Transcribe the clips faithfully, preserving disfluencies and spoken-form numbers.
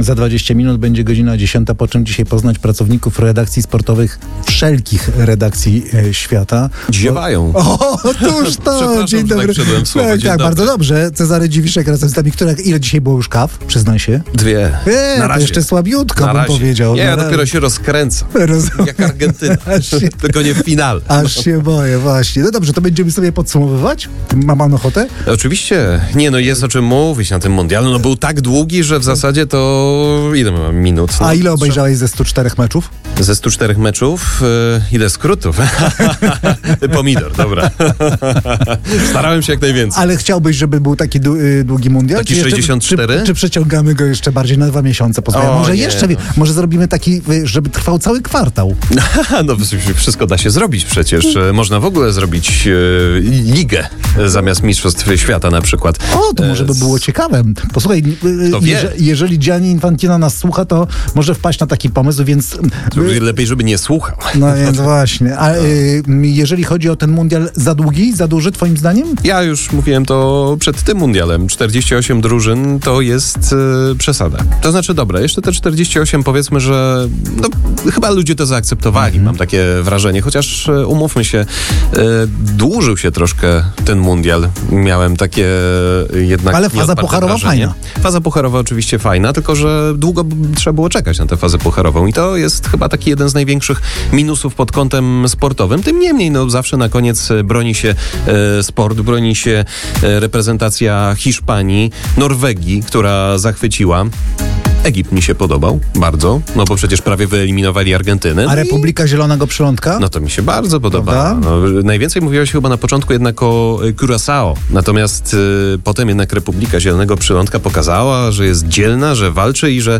Za dwadzieścia minut będzie godzina dziesiąta, po czym dzisiaj poznać pracowników redakcji sportowych wszelkich redakcji e, świata. Ziewają. O, otóż to, dzień dobry. Tak, wszedłem w słowo. Tak, Dzień tak dobry. bardzo dobrze. Cezary Dziwiszek razem z nami. Która, ile dzisiaj było już kaw? Przyznaj się. Dwie. E, Na to razie. jeszcze słabiutko Na bym razie. powiedział. Nie, Na ja razie. dopiero się rozkręcam. Rozumiem. Jak Argentyna. Aż się- Tylko nie w finale. Aż się boję, właśnie. No dobrze, to będziemy sobie podsumowywać? Ma pan ochotę? Oczywiście. Nie, no jest o czym mówić na tym mundialu. No był tak długi, że w zasadzie to... Ile mam minut? No, A ile obejrzałeś ze stu czterech meczów? Ze stu czterech meczów, y, ile skrótów? Pomidor, dobra. Starałem się jak najwięcej. Ale chciałbyś, żeby był taki dłu- y, długi mundial? Taki Czy jeszcze- sześćdziesiąt cztery? Czy, czy przeciągamy go jeszcze bardziej na dwa miesiące? Pozwolę. O, Może nie, jeszcze, no. może zrobimy taki, y, żeby trwał cały kwartał. No wszystko da się zrobić przecież. Można w ogóle zrobić e, ligę zamiast Mistrzostw Świata na przykład. O, to może by było ciekawe. Posłuchaj, y, Kto wie? jeże, jeżeli Gianni Infantino nas słucha, to może wpaść na taki pomysł, więc... y, Lepiej, żeby nie słuchał. No więc właśnie. A y, jeżeli chodzi o ten mundial, za długi, za duży twoim zdaniem? Ja już mówiłem to przed tym mundialem. czterdzieści osiem drużyn to jest e, przesada. To znaczy, dobra, jeszcze te czterdzieści osiem powiedzmy, że no, chyba ludzie to zaakceptowali, mam takie wrażenie. Chociaż e, umówmy się, e, dłużył się troszkę ten mundial. Miałem takie e, jednak Ale faza nieodparte pucharowa wrażenie. fajna. Faza pucharowa oczywiście fajna, tylko że długo b- trzeba było czekać na tę fazę pucharową i to jest chyba taki jeden z największych minusów pod kątem sportowym. Tym niemniej, no zawsze na koniec e, broni się e, sport, broni się e, reprezentacja Hiszpanii, Norwegii, która zachwyciła. Egipt mi się podobał bardzo, no bo przecież prawie wyeliminowali Argentynę. A No i- Republika Zielonego Przylądka? no to mi się bardzo podoba. Prawda? No, najwięcej mówiło się chyba na początku jednak o y, Curaçao, natomiast y, potem jednak Republika Zielonego Przylądka pokazała, że jest dzielna, że walczy i że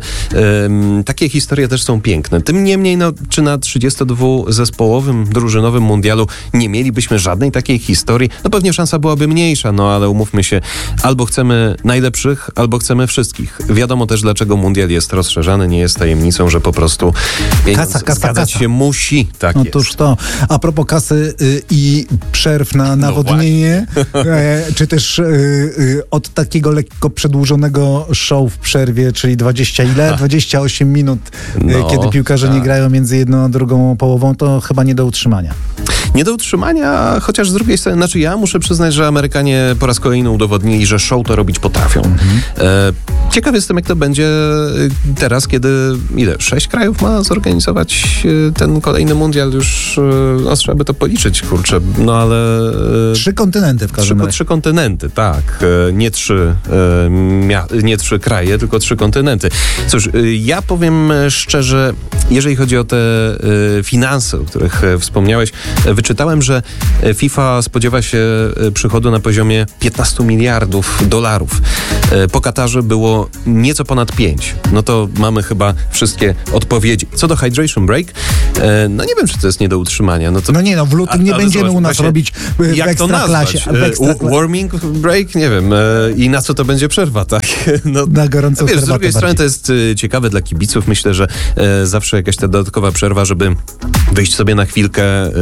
ym, takie historie też są piękne. Tym niemniej, no, czy na trzydziestodwuzespołowym drużynowym mundialu nie mielibyśmy żadnej takiej historii? No pewnie szansa byłaby mniejsza, no ale umówmy się, albo chcemy najlepszych, albo chcemy wszystkich. Wiadomo też, dlaczego mundial jest rozszerzany, nie jest tajemnicą, że po prostu pieniądz Kasa, kasa, zgadzać kasa. się musi. Tak jest. Otóż to, a propos kasy y, i przerw na nawodnienie, e, czy też y, y, od takiego lekko przedłużonego show w przerwie, czyli dwadzieścia ile? dwadzieścia osiem minut, y, No, kiedy piłkarze tak. nie grają między jedną a drugą połową, to chyba nie do utrzymania. Nie do utrzymania, chociaż z drugiej strony, znaczy ja muszę przyznać, że Amerykanie po raz kolejny udowodnili, że show to robić potrafią. Mhm. E, ciekaw jestem, jak to będzie e, teraz, kiedy ile? Sześć krajów ma zorganizować e, ten kolejny mundial już, e, no trzeba by to policzyć, kurczę, no ale... E, Trzy kontynenty w Trzy, każdym razie. trzy kontynenty, tak. E, Nie trzy, e, mia- nie trzy kraje, tylko trzy kontynenty. Cóż, e, ja powiem szczerze, jeżeli chodzi o te e, finanse, o których e, wspomniałeś, e, wyczytałem, że e, FIFA spodziewa się e, przychodu na poziomie piętnaście miliardów dolarów. E, po Katarze było nieco ponad pięć. No to mamy chyba wszystkie odpowiedzi. Co do hydration break, e, no nie wiem, czy to jest nie do utrzymania. No to No nie no, w lutym A- nie ale będziemy zobacz, u nas właśnie, robić y, w jak to nazwać? ekstraklasie. W E, ekstra... Warming break? Nie wiem. E, I na co to będzie przerwa, tak? No, Na gorącą wiesz, z herbatę drugiej strony bardziej. to jest e, ciekawe dla kibiców. Myślę, że e, zawsze jakaś ta dodatkowa przerwa, żeby wyjść sobie na chwilkę, e,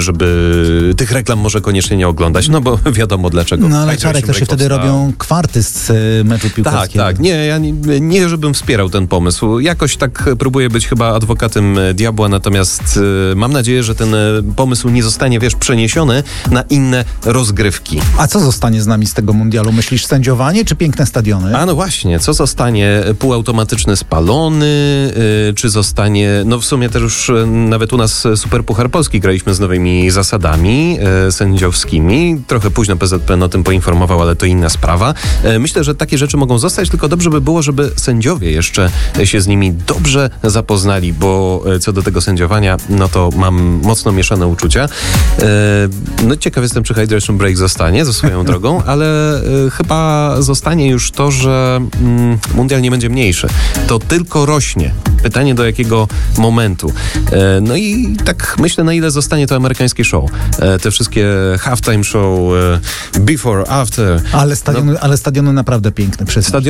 żeby tych reklam może koniecznie nie oglądać, no bo wiadomo dlaczego. No ale Hydration Czarek, to się break wtedy powstał. robią kwarty z y, meczu Tak, piłkarskiego. tak. Nie, ja nie, nie, żebym wspierał ten pomysł. Jakoś tak próbuję być chyba adwokatem e, diabła, natomiast e, mam nadzieję, że ten e, pomysł nie zostanie, wiesz, przeniesiony na inne rozgrywki. A co zostanie z nami z tego mundialu? Myślisz sędziowanie czy piękne stadiony? A no właśnie, co zostanie? Półautomatyczny spalony, yy, czy zostanie, no w sumie też już yy, nawet u nas Superpuchar Polski graliśmy z nowymi zasadami yy, sędziowskimi. Trochę późno P Z P N o tym poinformował, ale to inna sprawa. Yy, myślę, że takie rzeczy mogą zostać, tylko dobrze by było, żeby sędziowie jeszcze się z nimi dobrze zapoznali, bo yy, co do tego sędziowania, no to mam mocno mieszane uczucia. Yy, no ciekaw jestem, czy Hydration Break zostanie ze swoją drogą, ale yy, chyba zostanie już to, że mm, mundial nie będzie mniejszy. To tylko rośnie. Pytanie, do jakiego momentu. E, no i tak myślę, na ile zostanie to amerykańskie show. E, te wszystkie halftime show, e, before, after. Ale stadiony, ale stadiony naprawdę piękne. Przyznam. Stadiony piękne.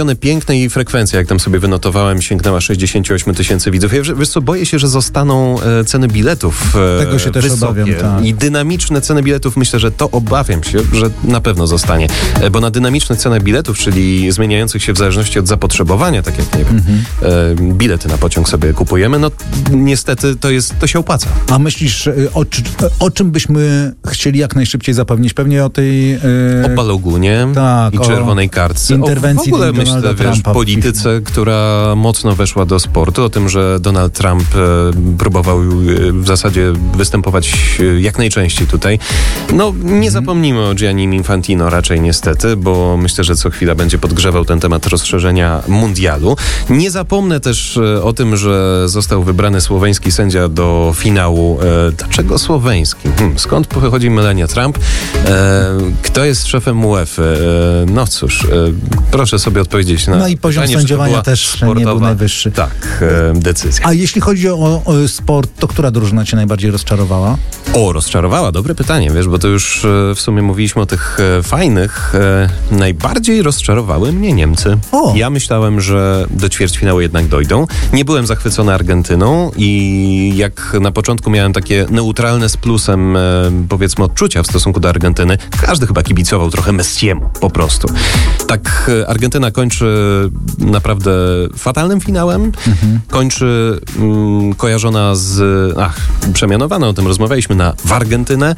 powszechnej frekwencja, jak tam sobie wynotowałem, sięgnęła sześćdziesiąt osiem tysięcy widzów. Ja, wiesz co, boję się, że zostaną e, ceny biletów e, Tego się też wysokie obawiam, tak. i dynamiczne ceny biletów. Myślę, że to obawiam się, że na pewno zostanie. E, bo na dynamicznych cenach biletów, czyli zmieniających się w zależności od zapotrzebowania, tak jak, nie wiem, mhm. e, bilety na pociąg sobie kupujemy, no niestety to jest, to się opłaca. A myślisz, o, o czym byśmy chcieli jak najszybciej zapewnić? Pewnie o tej... E... O Balogunie tak, i czerwonej kartce. Interwencji o w ogóle myślę, wiesz, Trumpa polityce, która mocno weszła do sportu, o tym, że Donald Trump e, próbował e, w zasadzie występować e, jak najczęściej tutaj. No, nie mhm. zapomnijmy o Giannim Infantino raczej niestety, bo myślę, że co chwila będzie podgrzewał ten temat rozszerzenia mundialu. Nie zapomnę też e, o tym, że został wybrany słoweński sędzia do finału. E, dlaczego słoweński? Hmm, skąd pochodzi Melania Trump? E, kto jest szefem UEFA? E, no cóż, e, proszę sobie odpowiedzieć na No i poziom pytanie, sędziowania też sportowa, nie był najwyższy. Tak, e, decyzja. A jeśli chodzi o, o sport, to która drużyna cię najbardziej rozczarowała? O, rozczarowała? Dobre pytanie, wiesz, bo to już e, w sumie mówiliśmy o tych e, fajnych. E, najbardziej rozczarowały mnie Niemcy. O. Ja myślałem, że do ćwierćfinału jednak dojdą. Nie byłem zachwycony Argentyną i jak na początku miałem takie neutralne z plusem, e, powiedzmy, odczucia w stosunku do Argentyny, każdy chyba kibicował trochę Messiemu, po prostu. Tak, e, Argentyna kończy naprawdę fatalnym finałem. Mhm. Kończy mm, kojarzona z... Ach, przemianowana, o tym rozmawialiśmy, na w Argentynę.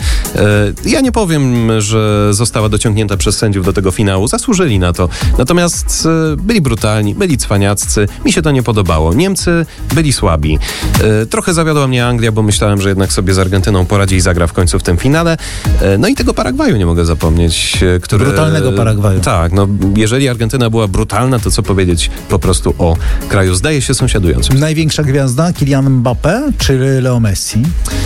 E, ja nie powiem, że została dociągnięta przez sędziów do tego finału. Zasłużyli na to. Natomiast e, byli brutalni, byli cwaniaccy. Mi się to nie podobało. Niemcy byli słabi. E, trochę zawiodła mnie Anglia, bo myślałem, że jednak sobie z Argentyną poradzi i zagra w końcu w tym finale. E, no i tego Paragwaju nie mogę zapomnieć. E, który, Brutalnego Paragwaju. Tak, no jeżeli Argentyna była brutalna, to co powiedzieć po prostu o kraju zdaje się sąsiadującym. Największa gwiazda Kylian Mbappé czy Leo Messi?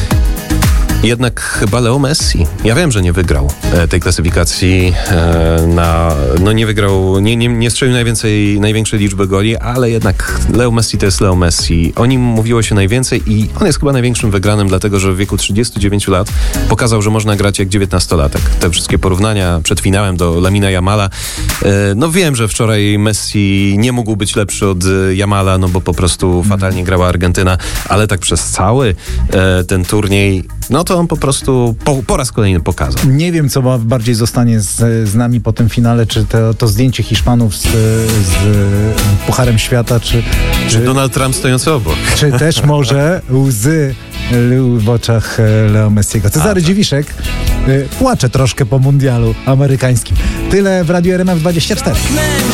Jednak chyba Leo Messi. Ja wiem, że nie wygrał e, tej klasyfikacji e, na... No nie wygrał, nie, nie, nie strzelił najwięcej, największej liczby goli, ale jednak Leo Messi to jest Leo Messi. O nim mówiło się najwięcej i on jest chyba największym wygranym, dlatego że w wieku trzydziestu dziewięciu lat pokazał, że można grać jak dziewiętnastolatek. Te wszystkie porównania przed finałem do Lamina Yamala. E, no wiem, że wczoraj Messi nie mógł być lepszy od Yamala, no bo po prostu fatalnie grała Argentyna, ale tak przez cały e, ten turniej, no to on po prostu po, po raz kolejny pokazał. Nie wiem, co bardziej zostanie z, z nami po tym finale, czy to, to zdjęcie Hiszpanów z, z Pucharem Świata, czy, czy... Donald Trump stojący obok. Czy też może łzy w oczach Leo Messiego. Cezary A, Dziwiszek tak. płacze troszkę po mundialu amerykańskim. Tyle w Radiu R M F dwadzieścia cztery.